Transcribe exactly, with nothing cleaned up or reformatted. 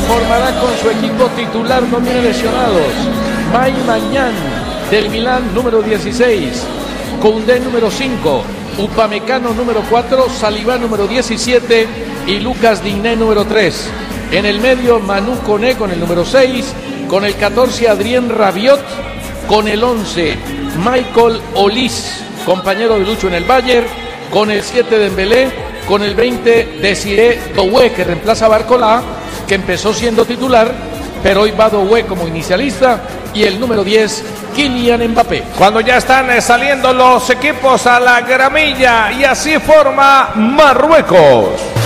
formará con su equipo titular, no viene lesionados. Mai Mañán del Milán, número dieciséis. Koundé, número cinco. Upamecano, número cuatro. Saliba, número diecisiete. Y Lucas Digne, número tres. En el medio, Manu Koné con el número seis. Con el catorce, Adrien Rabiot. Con el once, Michael Olise, compañero de Lucho en el Bayern. Con el siete, Dembélé. Con el veinte, Desiré Doué, que reemplaza a Barcola, que empezó siendo titular, pero hoy va Doué como inicialista. Y el número diez, Kylian Mbappé. Cuando ya están saliendo los equipos a la gramilla, y así forma Marruecos.